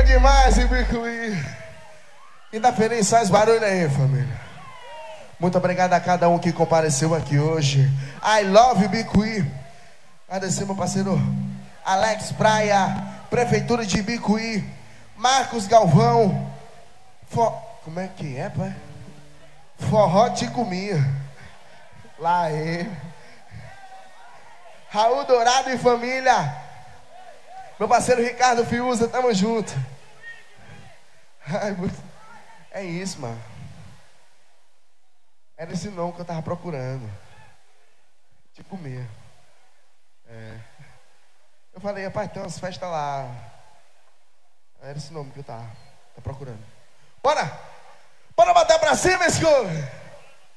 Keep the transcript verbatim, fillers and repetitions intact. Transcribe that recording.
Bom demais, Ibicuí. Quem tá feliz, faz barulho aí, família. Muito obrigado a cada um que compareceu aqui hoje. I love Ibicuí. Agradecer meu parceiro Alex Praia, Prefeitura de Ibicuí, Marcos Galvão. For... Como é que é, pai? Forró te comia. Lá ele. Raul Dourado e família. Meu parceiro Ricardo Fiuza, tamo junto. Ai, é isso, mano. Era esse nome que eu tava procurando. Te comer. É. Eu falei, rapaz, tem umas festas lá. Era esse nome que eu tava, tava procurando. Bora! Bora bater pra cima, escuro!